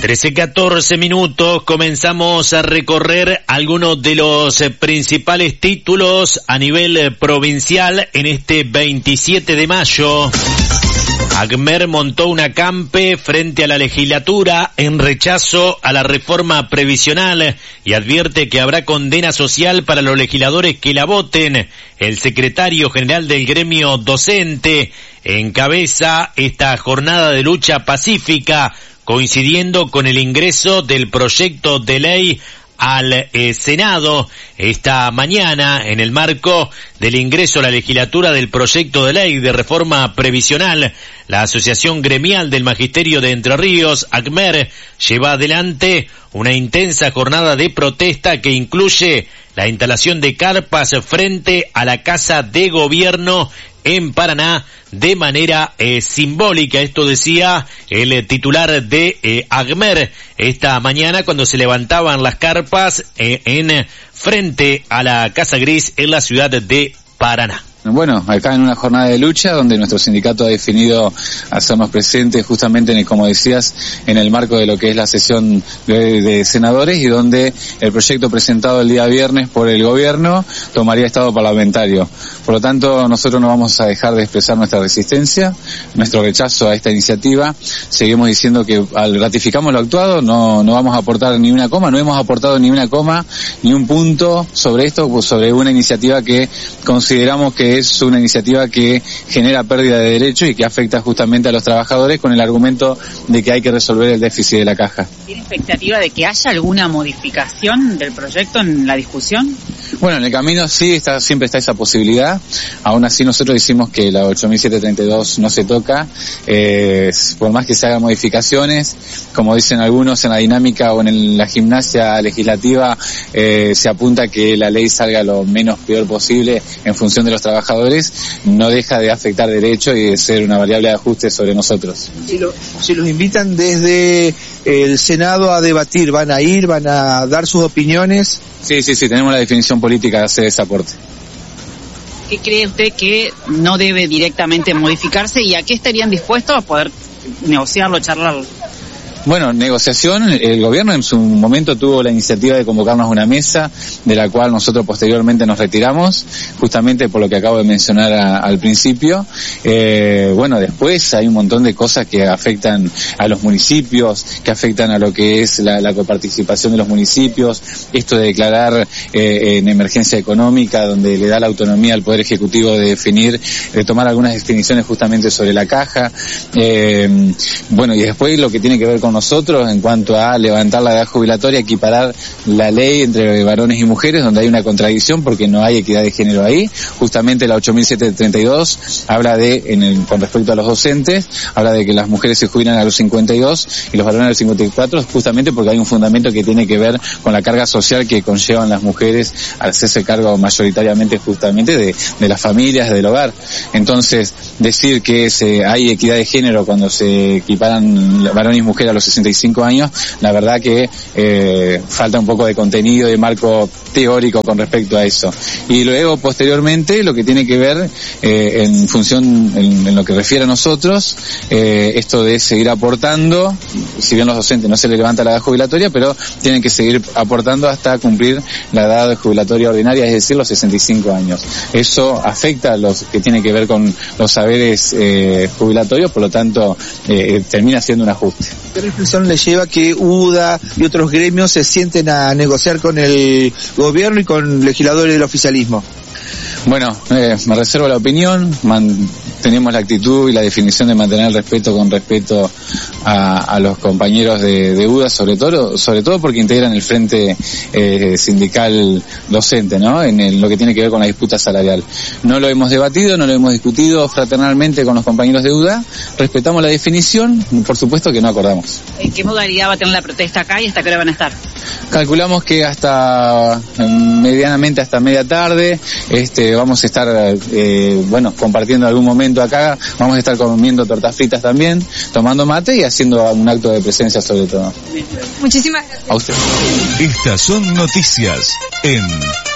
13:14 minutos, comenzamos a recorrer algunos de los principales títulos a nivel provincial en este 27 de mayo. ACMER montó un acampe frente a la legislatura en rechazo a la reforma previsional y advierte que habrá condena social para los legisladores que la voten. El secretario general del gremio docente encabeza esta jornada de lucha pacífica, coincidiendo con el ingreso del proyecto de ley al Senado esta mañana en el marco del ingreso a la legislatura del proyecto de ley de reforma previsional. La Asociación Gremial del Magisterio de Entre Ríos, ACMER, lleva adelante una intensa jornada de protesta que incluye la instalación de carpas frente a la Casa de Gobierno en Paraná de manera simbólica. Esto decía el titular de ACMER esta mañana cuando se levantaban las carpas en frente a la Casa Gris en la ciudad de Paraná. Bueno, acá en una jornada de lucha donde nuestro sindicato ha definido hacernos presentes justamente, como decías, en el marco de lo que es la sesión de senadores y donde el proyecto presentado el día viernes por el gobierno tomaría estado parlamentario. Por lo tanto, nosotros no vamos a dejar de expresar nuestra resistencia, nuestro rechazo a esta iniciativa. Seguimos diciendo que al ratificamos lo actuado, no vamos a aportar ni una coma, no hemos aportado ni una coma, ni un punto sobre esto, pues sobre una iniciativa que consideramos que es una iniciativa que genera pérdida de derechos y que afecta justamente a los trabajadores con el argumento de que hay que resolver el déficit de la caja. ¿Tiene expectativa de que haya alguna modificación del proyecto en la discusión? Bueno, en el camino sí, siempre está esa posibilidad. Aún así nosotros decimos que la 8.732 no se toca, por más que se hagan modificaciones, como dicen algunos en la dinámica o en la gimnasia legislativa, se apunta que la ley salga lo menos peor posible en función de los trabajadores, no deja de afectar derechos y de ser una variable de ajuste sobre nosotros. Si los invitan desde el Senado a debatir, ¿van a ir, van a dar sus opiniones? Sí, tenemos la definición política de hacer ese aporte. ¿Qué cree usted que no debe directamente modificarse y a qué estarían dispuestos a poder negociarlo, charlarlo? Bueno, negociación, el gobierno en su momento tuvo la iniciativa de convocarnos a una mesa, de la cual nosotros posteriormente nos retiramos, justamente por lo que acabo de mencionar al principio. Bueno, después hay un montón de cosas que afectan a los municipios, que afectan a lo que es la coparticipación de los municipios, esto de declarar en emergencia económica, donde le da la autonomía al Poder Ejecutivo de definir, de tomar algunas definiciones justamente sobre la caja. Bueno, y después lo que tiene que ver con nosotros en cuanto a levantar la edad jubilatoria, equiparar la ley entre varones y mujeres, donde hay una contradicción porque no hay equidad de género ahí. Justamente la 8.732 habla con respecto a los docentes, habla de que las mujeres se jubilan a los 52 y los varones a los 54, justamente porque hay un fundamento que tiene que ver con la carga social que conllevan las mujeres al hacerse cargo mayoritariamente justamente de las familias, del hogar. Entonces, decir que hay equidad de género cuando se equiparan varones y mujeres a los 65 años, la verdad que falta un poco de contenido, de marco teórico con respecto a eso. Y luego, posteriormente, lo que tiene que ver en función, en lo que refiere a nosotros, esto de seguir aportando, si bien los docentes no se les levanta la edad jubilatoria, pero tienen que seguir aportando hasta cumplir la edad jubilatoria ordinaria, es decir, los 65 años. Eso afecta a los que tiene que ver con los saberes jubilatorios, por lo tanto, termina siendo un ajuste. ¿Qué reflexión le lleva que UDA y otros gremios se sienten a negociar con el gobierno y con legisladores del oficialismo? Bueno, me reservo la opinión, tenemos la actitud y la definición de mantener el respeto con respecto a los compañeros de UDA, sobre todo porque integran el frente sindical docente, ¿no? En lo que tiene que ver con la disputa salarial. No lo hemos debatido, no lo hemos discutido fraternalmente con los compañeros de UDA, respetamos la definición, por supuesto que no acordamos. ¿En qué modalidad va a tener la protesta acá y hasta qué hora van a estar? Calculamos que medianamente hasta media tarde, vamos a estar, compartiendo algún momento acá, vamos a estar comiendo tortas fritas también, tomando mate y haciendo un acto de presencia sobre todo. Muchísimas gracias. A usted. Estas son noticias en